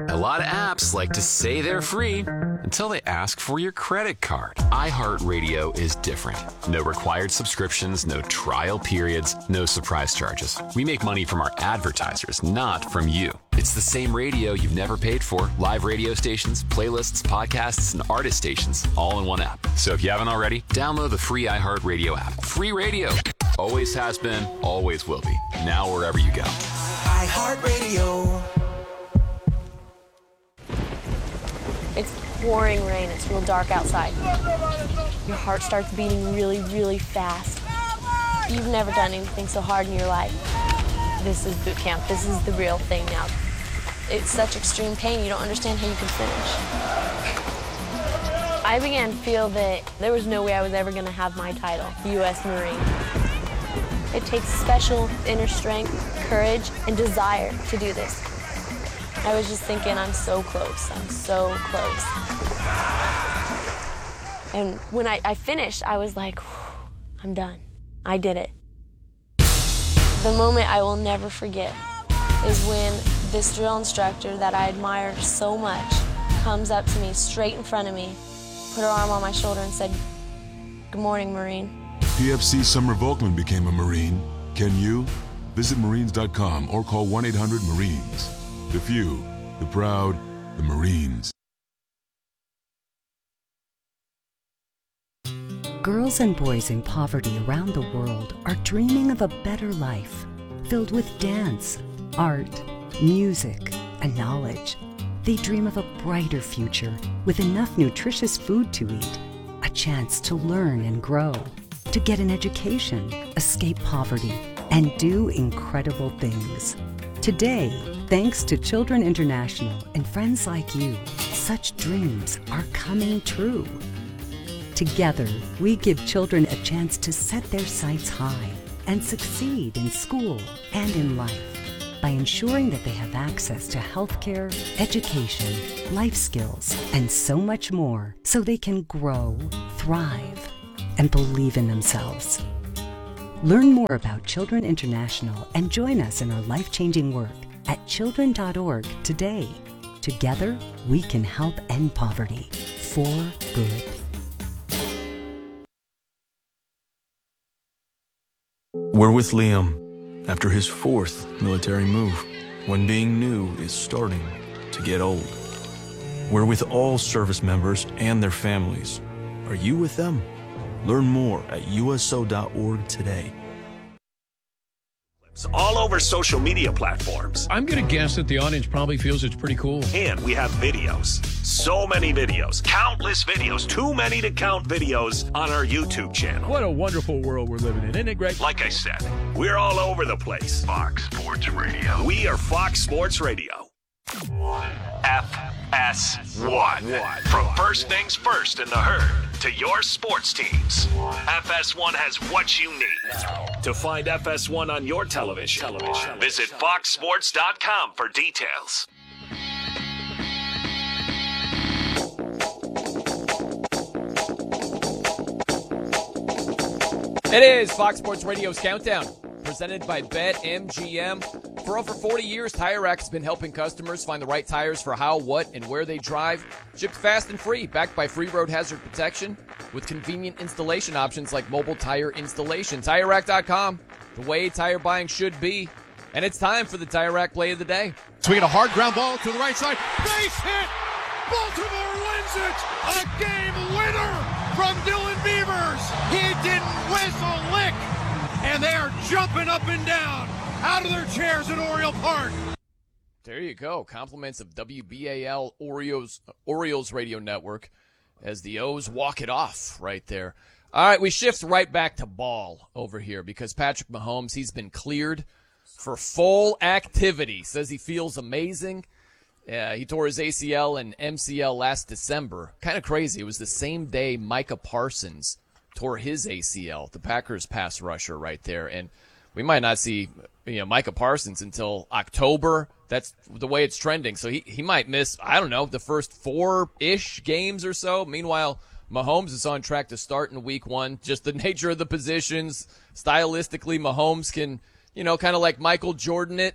A lot of apps like to say they're free until they ask for your credit card. iHeartRadio is different. No required subscriptions, no trial periods, no surprise charges. We make money from our advertisers, not from you. It's the same radio you've never paid for. Live radio stations, playlists, podcasts, and artist stations, all in one app. So if you haven't already, download the free iHeartRadio app. Free radio. Always has been, always will be. Now wherever you go. iHeartRadio. It's pouring rain. It's real dark outside. Your heart starts beating really, really fast. You've never done anything so hard in your life. This is boot camp. This is the real thing now. It's such extreme pain, you don't understand how you can finish. I began to feel that there was no way I was ever going to have my title, U.S. Marine. It takes special inner strength, courage, and desire to do this. I was just thinking, I'm so close. I'm so close. And when I finished, I was like, I'm done. I did it. The moment I will never forget is when this drill instructor that I admire so much comes up to me straight in front of me, put her arm on my shoulder and said, "Good morning, Marine." PFC Summer Volkman became a Marine. Can you? Visit Marines.com or call 1-800-MARINES. The few, the proud, the Marines. Girls and boys in poverty around the world are dreaming of a better life, filled with dance, art, music, and knowledge. They dream of a brighter future with enough nutritious food to eat, a chance to learn and grow, to get an education, escape poverty, and do incredible things. Today, thanks to Children International and friends like you, such dreams are coming true. Together, we give children a chance to set their sights high and succeed in school and in life by ensuring that they have access to healthcare, education, life skills, and so much more so they can grow, thrive, and believe in themselves. Learn more about Children International and join us in our life-changing work at children.org today. Together, we can help end poverty for good. We're with Liam after his fourth military move, when being new is starting to get old. We're with all service members and their families. Are you with them? Learn more at USO.org today. All over social media platforms. I'm going to guess that the audience probably feels it's pretty cool. And we have videos. So many videos. Countless videos. Too many to count videos on our YouTube channel. What a wonderful world we're living in, isn't it great? Like I said, we're all over the place. Fox Sports Radio. We are Fox Sports Radio. FS1. From first things first in the herd to your sports teams, FS1 has what you need. To find FS1 on your television, visit foxsports.com for details. It is Fox Sports Radio's Countdown, presented by BetMGM. For over 40 years, Tire Rack has been helping customers find the right tires for how, what, and where they drive. Shipped fast and free, backed by free road hazard protection, with convenient installation options like mobile tire installation. TireRack.com, the way tire buying should be. And it's time for the Tire Rack play of the day. Swinging a hard ground ball to the right side. Base hit! Baltimore wins it! A game winner from Dylan Beavers. He didn't whistle a lick, and they are jumping up and down out of their chairs at Oriole Park. There you go. Compliments of WBAL Orioles Radio Network as the O's walk it off right there. All right, we shift right back to ball over here because Patrick Mahomes, he's been cleared for full activity. Says he feels amazing. He tore his ACL and MCL last December. Kind of crazy. It was the same day Micah Parsons tore his ACL, the Packers pass rusher right there. And we might not see Micah Parsons until October. That's the way it's trending. So he might miss, I don't know, the first 4-ish games or so. Meanwhile, Mahomes is on track to start in week 1. Just the nature of the positions. Stylistically, Mahomes can, kind of like Michael Jordan it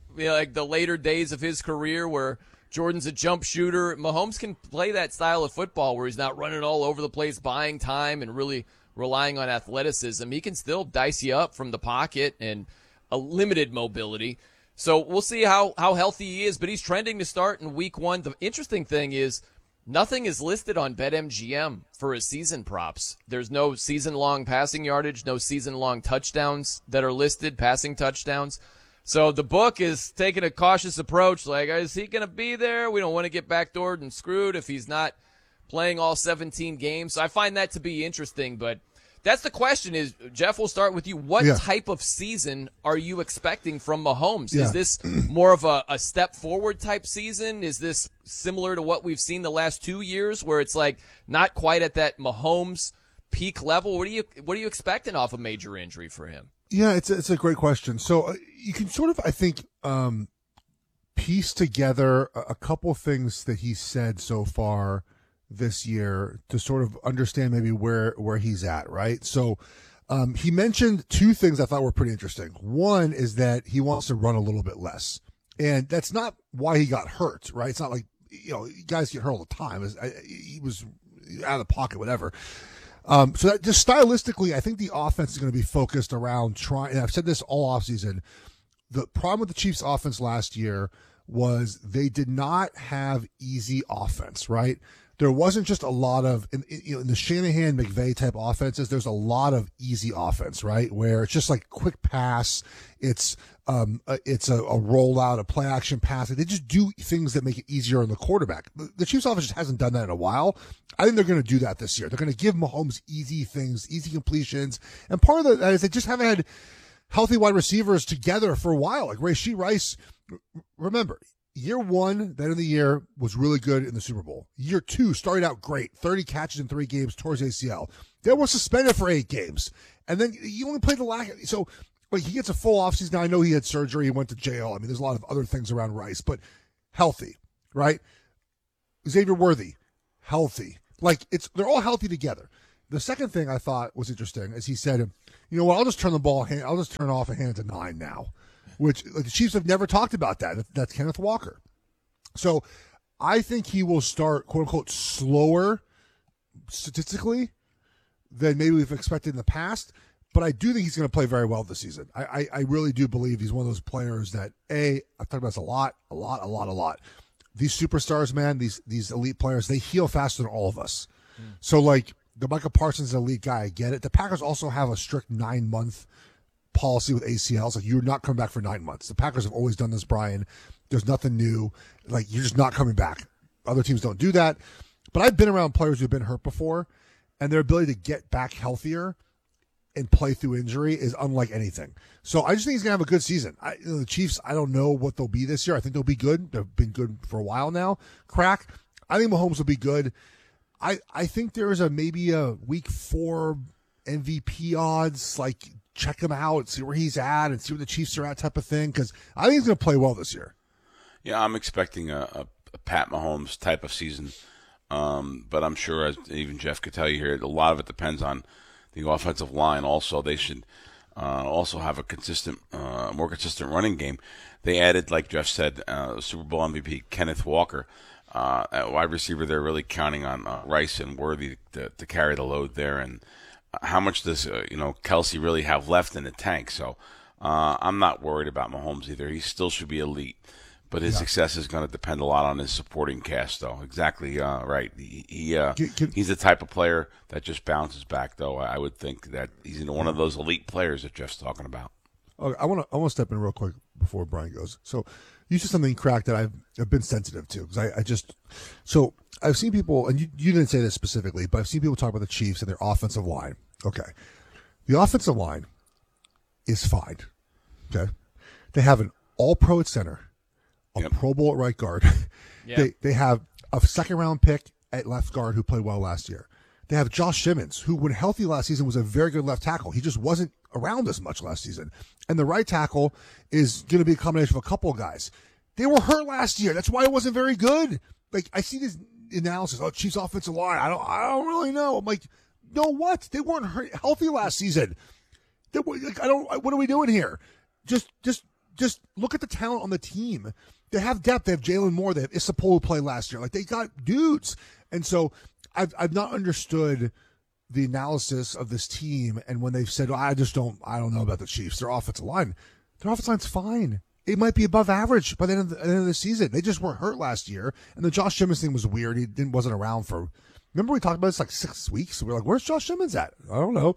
like the later days of his career where Jordan's a jump shooter. Mahomes can play that style of football where he's not running all over the place, buying time and really relying on athleticism. He can still dice you up from the pocket and a limited mobility. So we'll see how healthy he is, but he's trending to start in week 1. The interesting thing is nothing is listed on BetMGM for his season props. There's no season-long passing yardage, no season-long touchdowns that are listed, passing touchdowns. So the book is taking a cautious approach, like, is he going to be there? We don't want to get backdoored and screwed if he's not playing all 17 games. So I find that to be interesting, but that's the question is, Jeff, we'll start with you. What type of season are you expecting from Mahomes? Is this more of a step forward type season? Is this similar to what we've seen the last 2 years where it's like not quite at that Mahomes peak level? What are you expecting off a major injury for him? Yeah, it's a great question. So you can sort of, I think, piece together a couple things that he said so far this year to sort of understand maybe where he's at, right? So he mentioned 2 things I thought were pretty interesting. One is that he wants to run a little bit less. And that's not why he got hurt, right? It's not like, guys get hurt all the time. He was out of the pocket, whatever. So that just stylistically, I think the offense is going to be focused around trying, and I've said this all offseason, the problem with the Chiefs offense last year was they did not have easy offense, right? There wasn't just a lot of, in the Shanahan, McVay type offenses, there's a lot of easy offense, right? Where it's just like quick pass. It's a rollout, a play action pass. They just do things that make it easier on the quarterback. The Chiefs offense just hasn't done that in a while. I think they're going to do that this year. They're going to give Mahomes easy things, easy completions. And part of that is they just haven't had healthy wide receivers together for a while. Like Rashee Rice, remember, year 1, the end of the year, was really good in the Super Bowl. Year 2 started out great, 30 catches in 3 games towards ACL. Then was suspended for 8 games. And then you only played the last. So like he gets a full offseason. Now I know he had surgery. He went to jail. I mean, there's a lot of other things around Rice, but healthy, right? Xavier Worthy, healthy. Like they're all healthy together. The second thing I thought was interesting is he said, you know what, I'll just turn it off and hand it to 9 now. Which like, the Chiefs have never talked about that. That's Kenneth Walker. So I think he will start, quote unquote, slower statistically than maybe we've expected in the past. But I do think he's going to play very well this season. I really do believe he's one of those players that, I've talked about this a lot. These superstars, man, these elite players, they heal faster than all of us. So like the Michael Parsons is an elite guy. I get it. The Packers also have a strict 9-month policy with ACLs. Like you're not coming back for 9 months. The Packers have always done this, Brian. There's nothing new. Like you're just not coming back. Other teams don't do that. But I've been around players who've been hurt before, and their ability to get back healthier and play through injury is unlike anything. So I just think he's going to have a good season. The Chiefs, I don't know what they'll be this year. I think they'll be good. They've been good for a while now. I think Mahomes will be good. I think there is maybe a week 4 MVP odds, like check him out, see where he's at, and see where the Chiefs are at type of thing, because I think he's going to play well this year. Yeah, I'm expecting a Pat Mahomes type of season. But I'm sure, as even Jeff could tell you here, a lot of it depends on the offensive line. Also, they should also have a more consistent running game. They added, like Jeff said, Super Bowl MVP Kenneth Walker. At wide receiver, they're really counting on Rice and Worthy to carry the load there. And how much does Kelsey really have left in the tank? So I'm not worried about Mahomes either. He still should be elite. But his success is going to depend a lot on his supporting cast, though. Exactly right. He's the type of player that just bounces back, though. I would think that he's one of those elite players that Jeff's talking about. Okay, I want to step in real quick before Brian goes. So you said something, Crack, that I've been sensitive to, because so I've seen people, and you didn't say this specifically, but I've seen people talk about the Chiefs and their offensive line. Okay, the offensive line is fine. Okay, they have an All-Pro at center. A Pro Bowl at right guard. Yep. They have a second-round pick at left guard who played well last year. They have Josh Simmons, who, when healthy last season, was a very good left tackle. He just wasn't around as much last season. And the right tackle is going to be a combination of a couple of guys. They were hurt last year. That's why it wasn't very good. Like, I see this analysis. Oh, Chiefs offensive line. I don't really know. I'm like, no, what? They weren't healthy last season. What are we doing here? Just just look at the talent on the team. They have depth. They have Jalen Moore. They have Issapola play last year. Like, they got dudes. And so I've not understood the analysis of this team. And when they've said, I don't know about the Chiefs, their offensive line's fine. It might be above average by the end of the season. They just were hurt last year. And the Josh Simmons thing was weird. He wasn't around for, remember we talked about this like 6 weeks? We were like, where's Josh Simmons at? I don't know.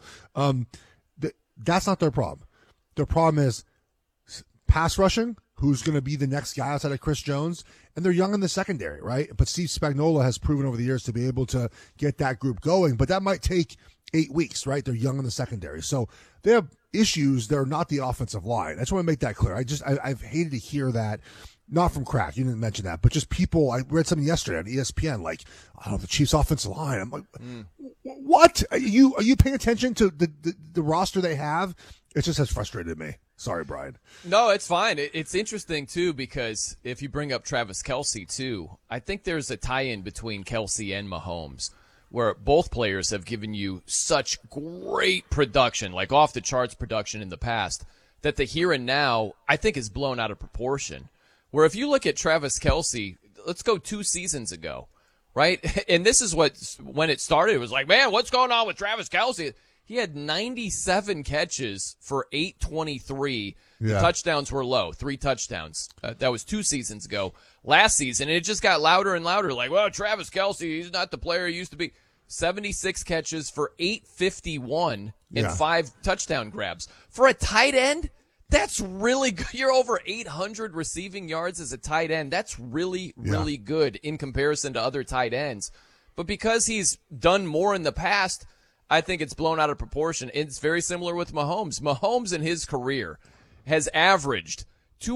That's not their problem. Their problem is pass rushing, who's going to be the next guy outside of Chris Jones, and they're young in the secondary, right? But Steve Spagnuolo has proven over the years to be able to get that group going, but that might take 8 weeks, right? They're young in the secondary. So they have issues that are not the offensive line. I just want to make that clear. I've hated to hear that, not from Crack, you didn't mention that, but just people. I read something yesterday on ESPN, like, the Chiefs offensive line. I'm like, what? Are you paying attention to the roster they have? It just has frustrated me. Sorry, Brian. No, it's fine. It's interesting, too, because if you bring up Travis Kelce, too, I think there's a tie-in between Kelce and Mahomes, where both players have given you such great production, like off-the-charts production in the past, that the here and now, I think, is blown out of proportion. Where if you look at Travis Kelce, let's go 2 seasons ago, right? And this is when it started. It was like, man, what's going on with Travis Kelce? He had 97 catches for 823. Yeah. The touchdowns were low, 3 touchdowns. That was 2 seasons ago. Last season, it just got louder and louder. Like, well, Travis Kelce, he's not the player he used to be. 76 catches for 851 and 5 touchdown grabs. For a tight end, that's really good. You're over 800 receiving yards as a tight end. That's really, really good in comparison to other tight ends. But because he's done more in the past, I think it's blown out of proportion. It's very similar with Mahomes. Mahomes in his career has averaged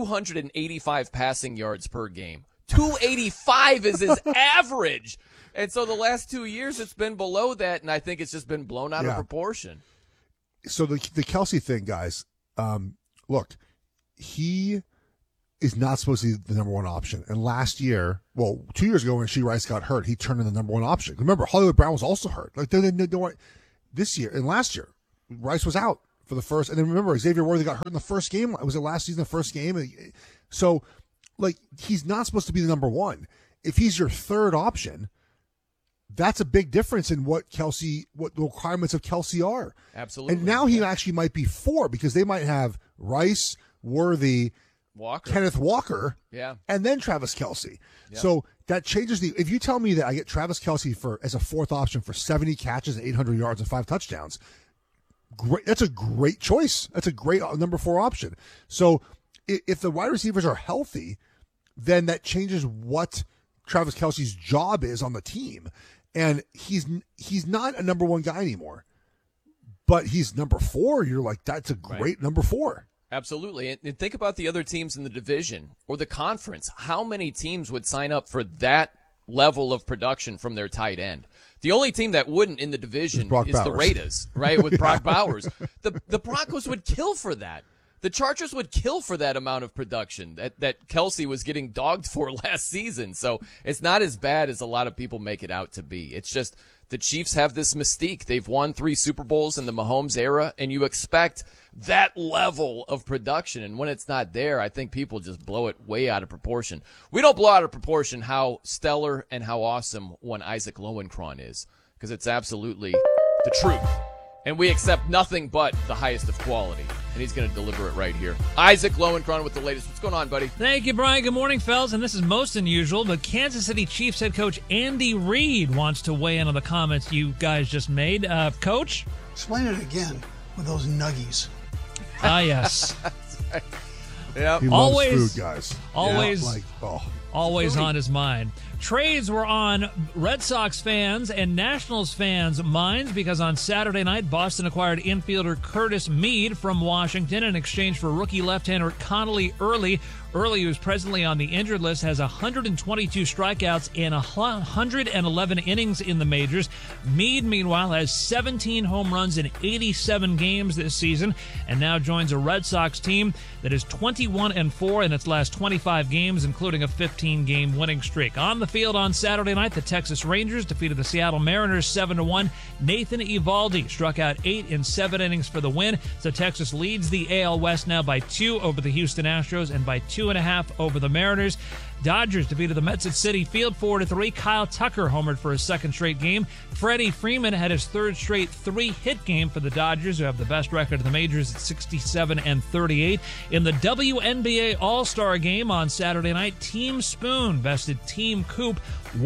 285 passing yards per game. 285 is his average. And so the last 2 years it's been below that, and I think it's just been blown out of proportion. So the Kelce thing, guys, look, he is not supposed to be the number one option. And last year, 2 years ago when Rashee Rice got hurt, he turned into the number one option. Remember, Hollywood Brown was also hurt. Like this year and last year, Rice was out for the first. And then remember, Xavier Worthy got hurt in the first game. Was it last season, the first game? So, like, he's not supposed to be the number one. If he's your third option, that's a big difference in what the requirements of Kelce are. Absolutely. And now he actually might be 4 because they might have Rice, Worthy, Kenneth Walker, and then Travis Kelce. Yeah. So that changes if you tell me that I get Travis Kelce as a 4th option for 70 catches and 800 yards and 5 touchdowns, great. That's a great choice. That's a great number 4 option. So if the wide receivers are healthy, then that changes what Travis Kelce's job is on the team. And he's not a number 1 guy anymore, but he's number 4. You're like, that's a great number 4. Absolutely. And think about the other teams in the division or the conference. How many teams would sign up for that level of production from their tight end? The only team that wouldn't in the division is the Raiders, right, with Brock Bowers. The Broncos would kill for that. The Chargers would kill for that amount of production that Kelce was getting dogged for last season. So it's not as bad as a lot of people make it out to be. It's just the Chiefs have this mystique. They've won 3 Super Bowls in the Mahomes era, and you expect that level of production. And when it's not there, I think people just blow it way out of proportion. We don't blow out of proportion how stellar and how awesome one Isaac Lowenkron is, because it's absolutely the truth. And we accept nothing but the highest of quality. And he's going to deliver it right here. Isaac Lowenkron with the latest. What's going on, buddy? Thank you, Brian. Good morning, fellas. And this is most unusual, but Kansas City Chiefs head coach Andy Reid wants to weigh in on the comments you guys just made. Coach? Explain it again with those nuggies. Ah, yes. Yep. He loves food, guys. Always on his mind. Trades were on Red Sox fans and Nationals fans' minds because on Saturday night, Boston acquired infielder Curtis Mead from Washington in exchange for rookie left-hander Connolly Early. Early, who's presently on the injured list, has 122 strikeouts in 111 innings in the majors. Meade, meanwhile, has 17 home runs in 87 games this season and now joins a Red Sox team that is 21-4 in its last 25 games, including a 15-game winning streak. On the field on Saturday night, the Texas Rangers defeated the Seattle Mariners 7-1. Nathan Eovaldi struck out 8 in 7 innings for the win. So Texas leads the AL West now by 2 over the Houston Astros and by 2.5 over the Mariners. Dodgers defeated the Mets at Citi Field 4-3. Kyle Tucker homered for his second straight game. Freddie Freeman had his third straight 3-hit game for the Dodgers, who have the best record in the majors at 67-38. In the WNBA All-Star Game on Saturday night, Team Spoon bested Team Coop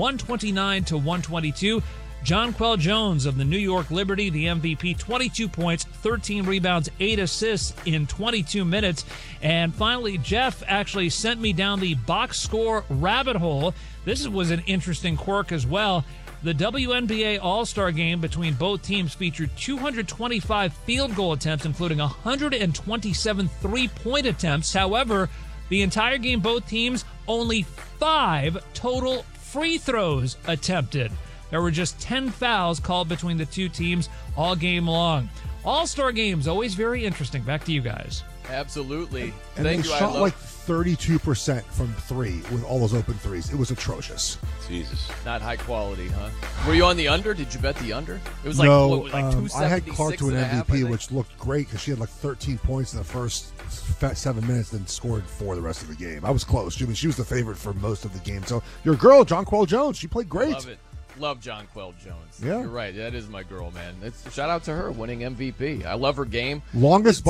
129-122. Jonquel Jones of the New York Liberty, the MVP, 22 points, 13 rebounds, 8 assists in 22 minutes. And finally, Jeff actually sent me down the box score rabbit hole. This was an interesting quirk as well. The WNBA All-Star Game between both teams featured 225 field goal attempts, including 127 three-point attempts. However, the entire game, both teams, only 5 total free throws attempted. There were just 10 fouls called between the two teams all game long. All-Star games, always very interesting. Back to you guys. Absolutely. And they shot like 32% from 3 with all those open threes. It was atrocious. Jesus. Not high quality, huh? Were you on the under? Did you bet the under? It was like, no, what, like 276 I had Clark to an MVP, half, which looked great because she had like 13 points in the first 7 minutes, then scored 4 the rest of the game. I was close. I mean, she was the favorite for most of the game. So your girl, Jonquel Jones, she played great. Love it. Love Jonquel Jones. Yeah. You're right. That is my girl, man. Shout out to her winning MVP. I love her game. Longest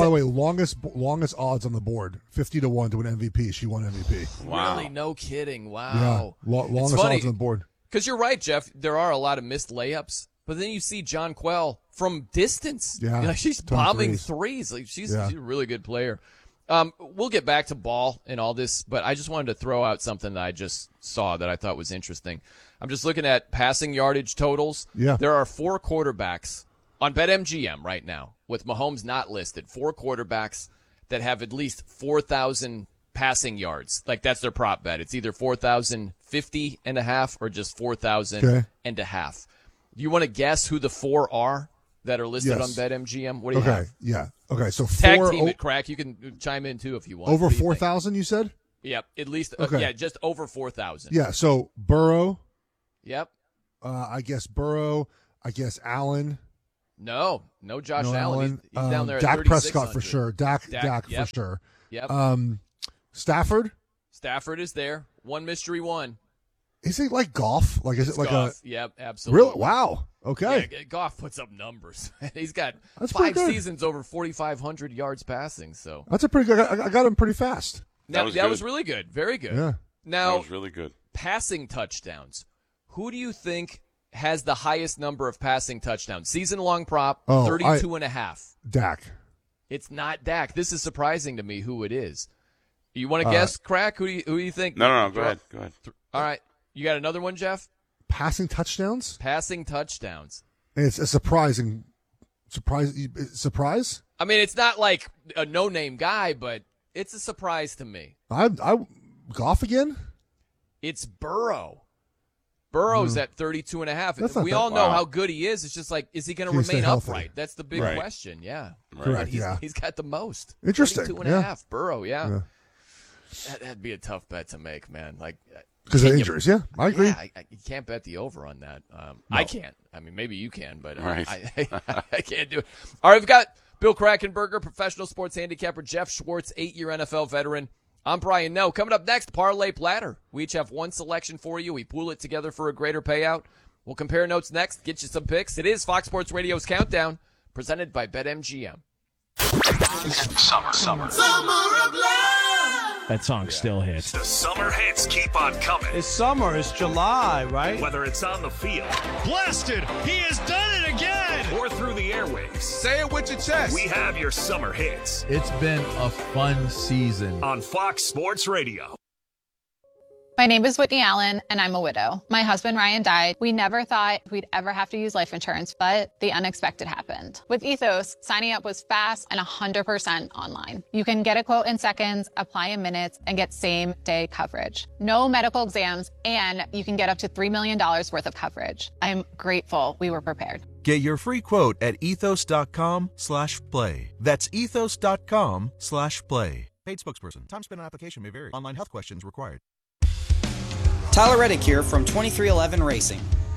odds on the board, 50-1 to win MVP. She won MVP. Wow. Really? No kidding. Wow. Yeah. Longest odds on the board. Because you're right, Jeff. There are a lot of missed layups, but then you see Jonquel from distance. Yeah. Like she's bombing threes. Like she's a really good player. We'll get back to ball and all this, but I just wanted to throw out something that I just saw that I thought was interesting. I'm just looking at passing yardage totals. Yeah. There are 4 quarterbacks on BetMGM right now, with Mahomes not listed, 4 quarterbacks that have at least 4,000 passing yards. Like, that's their prop bet. It's either 4,050 and a half or just 4,000 and a half. Do you want to guess who the 4 are that are listed on BetMGM? What do you have? Yeah. Okay, so 4. Tag team it, Crack. You can chime in, too, if you want. Over 4,000, you said? Yep, at least. Okay. Yeah, just over 4,000. Yeah, so Burrow. Yep. I guess Burrow. I guess Allen. No Josh Allen. He's down there at Dak 3,600. Prescott for sure. Dak yep. for sure. Yep. Stafford. Stafford is there. One mystery one. Is it like Goff? Like, is it like Goff. Yep, absolutely. Really? Wow. Okay. Yeah, Goff puts up numbers. He's got That's 5 seasons over 4,500 yards passing. So that's a pretty good. I got him pretty fast. That was really good. Very good. Yeah. Now, that was really good. Passing touchdowns. Who do you think has the highest number of passing touchdowns? Season-long prop, 32 and a half. Dak. It's not Dak. This is surprising to me who it is. You want to guess, Crack? Who do you think? No. Go ahead. All right. You got another one, Jeff? Passing touchdowns? Passing touchdowns. It's a surprise. I mean, it's not like a no-name guy, but it's a surprise to me. Goff again? It's Burrow. Burrow's at 32 and a half. We all know how good he is. It's just like, is he going to remain upright? That's the big question. Yeah. Correct. He's got the most. Interesting. 32 and a half. Burrow, yeah. That'd be a tough bet to make, man. Like, because of injuries, I agree. Yeah, you can't bet the over on that. No. I can't. I mean, maybe you can, but I can't do it. All right, we've got Bill Krackomberger, professional sports handicapper, Jeff Schwartz, 8-year NFL veteran. I'm Brian Noe. Coming up next, Parlay Platter. We each have one selection for you. We pool it together for a greater payout. We'll compare notes next, get you some picks. It is Fox Sports Radio's Countdown, presented by BetMGM. Summer. That song still hits. The summer hits keep on coming. It's summer. It's July, right? Whether it's on the field. Blasted! He has done it again! Or through the airwaves. Say it with your chest. We have your summer hits. It's been a fun season. On Fox Sports Radio. My name is Whitney Allen, and I'm a widow. My husband, Ryan, died. We never thought we'd ever have to use life insurance, but the unexpected happened. With Ethos, signing up was fast and 100% online. You can get a quote in seconds, apply in minutes, and get same-day coverage. No medical exams, and you can get up to $3 million worth of coverage. I'm grateful we were prepared. Get your free quote at ethos.com/play. That's ethos.com/play. Paid spokesperson. Time spent on application may vary. Online health questions required. Tyler Reddick here from 2311 Racing.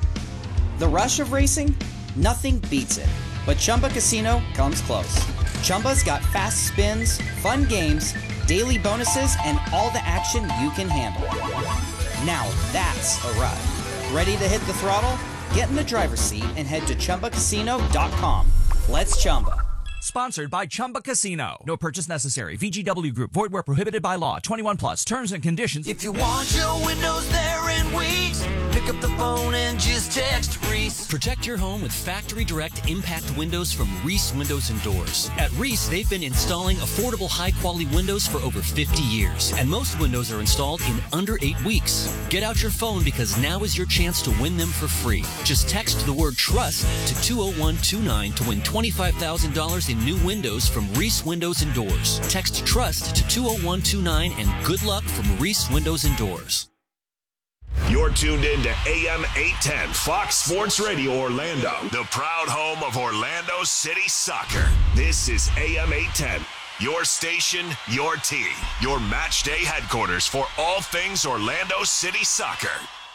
The rush of racing? Nothing beats it. But Chumba Casino comes close. Chumba's got fast spins, fun games, daily bonuses, and all the action you can handle. Now that's a ride. Ready to hit the throttle? Get in the driver's seat and head to ChumbaCasino.com. Let's Chumba. Sponsored by Chumba Casino. No purchase necessary. VGW Group. Void where prohibited by law. 21 plus. Terms and conditions. If you want your windows there in weeks, pick up the phone and just text Reese. Protect your home with Factory Direct Impact Windows from Reese Windows and Doors. At Reese, they've been installing affordable, high-quality windows for over 50 years. And most windows are installed in under 8 weeks. Get out your phone because now is your chance to win them for free. Just text the word TRUST to 20129 to win $25,000 in new windows from Reese Windows and Doors. Text TRUST to 20129 and good luck from Reese Windows and Doors. You're tuned in to AM 810 Fox Sports Radio Orlando, the proud home of Orlando City Soccer. This is AM 810, your station, your team, your match day headquarters for all things Orlando City Soccer.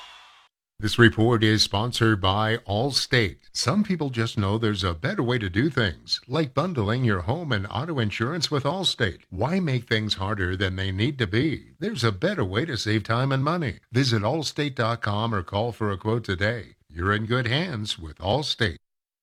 This report is sponsored by Allstate. Some people just know there's a better way to do things, like bundling your home and auto insurance with Allstate. Why make things harder than they need to be? There's a better way to save time and money. Visit allstate.com or call for a quote today. You're in good hands with Allstate.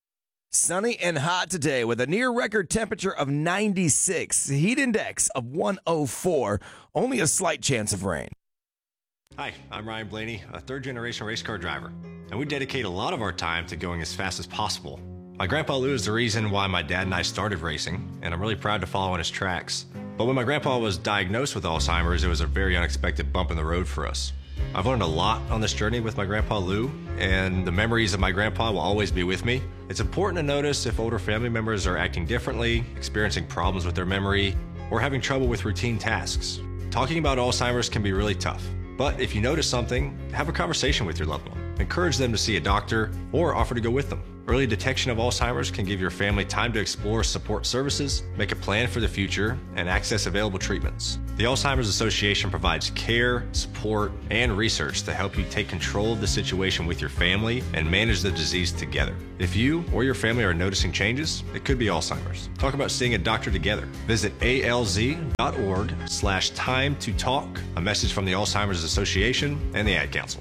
Sunny and hot today with a near record temperature of 96, heat index of 104, only a slight chance of rain. Hi, I'm Ryan Blaney, a third-generation race car driver, and we dedicate a lot of our time to going as fast as possible. My grandpa Lou is the reason why my dad and I started racing, and I'm really proud to follow in his tracks. But when my grandpa was diagnosed with Alzheimer's, it was a very unexpected bump in the road for us. I've learned a lot on this journey with my grandpa Lou, and the memories of my grandpa will always be with me. It's important to notice if older family members are acting differently, experiencing problems with their memory, or having trouble with routine tasks. Talking about Alzheimer's can be really tough. But if you notice something, have a conversation with your loved one. Encourage them to see a doctor or offer to go with them. Early detection of Alzheimer's can give your family time to explore support services, make a plan for the future, and access available treatments. The Alzheimer's Association provides care, support, and research to help you take control of the situation with your family and manage the disease together. If you or your family are noticing changes, it could be Alzheimer's. Talk about seeing a doctor together. Visit alz.org/time to talk. A message from the Alzheimer's Association and the Ad Council.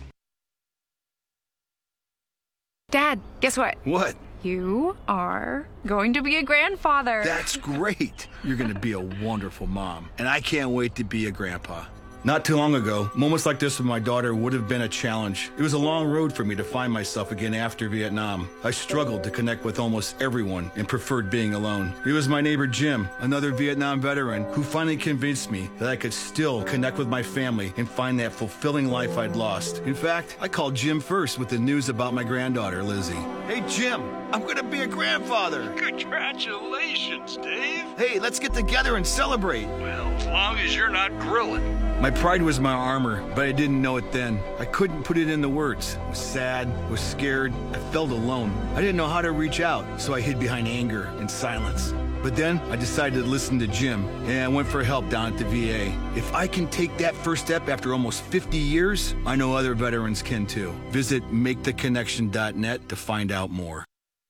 Dad, guess what? What? You are going to be a grandfather. That's great. You're going to be a wonderful mom. And I can't wait to be a grandpa. Not too long ago, moments like this with my daughter would have been a challenge. It was a long road for me to find myself again after Vietnam. I struggled to connect with almost everyone and preferred being alone. It was my neighbor Jim, another Vietnam veteran, who finally convinced me that I could still connect with my family and find that fulfilling life I'd lost. In fact, I called Jim first with the news about my granddaughter, Lizzie. Hey, Jim, I'm going to be a grandfather. Congratulations, Dave. Hey, let's get together and celebrate. Well, as long as you're not grilling. My pride was my armor, but I didn't know it then. I couldn't put it into words. I was sad, was scared, I felt alone. I didn't know how to reach out, so I hid behind anger and silence. But then I decided to listen to Jim, and I went for help down at the VA. If I can take that first step after almost 50 years, I know other veterans can too. Visit maketheconnection.net to find out more.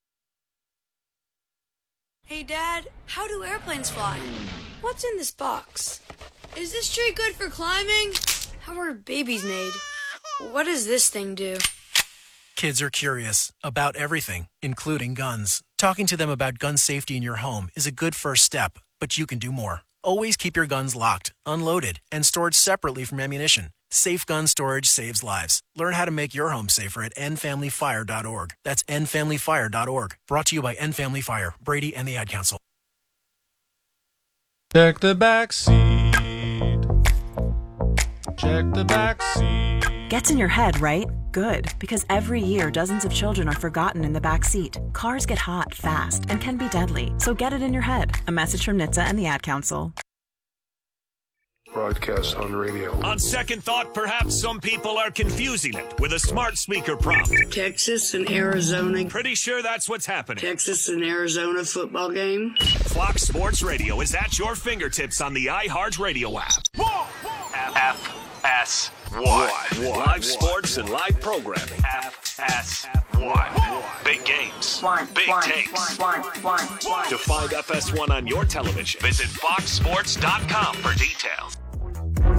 Hey, Dad, how do airplanes fly? What's in this box? Is this tree good for climbing? How are babies made? What does this thing do? Kids are curious about everything, including guns. Talking to them about gun safety in your home is a good first step, but you can do more. Always keep your guns locked, unloaded, and stored separately from ammunition. Safe gun storage saves lives. Learn how to make your home safer at endfamilyfire.org. That's endfamilyfire.org. Brought to you by End Family Fire, Brady, and the Ad Council. Check the back seat. Check the back seat. Gets in your head, right? Good, because every year dozens of children are forgotten in the back seat. Cars get hot fast and can be deadly, so get it in your head. A message from NHTSA and the Ad Council. Broadcast on radio. On second thought, perhaps some people are confusing it with a smart speaker prompt. Texas and Arizona. Pretty sure that's what's happening. Texas and Arizona football game. Fox Sports Radio is at your fingertips on the iHeartRadio app. FS1. Live sports and live programming. FS1. Big games. Big takes. To find FS1 on your television, visit foxsports.com for details.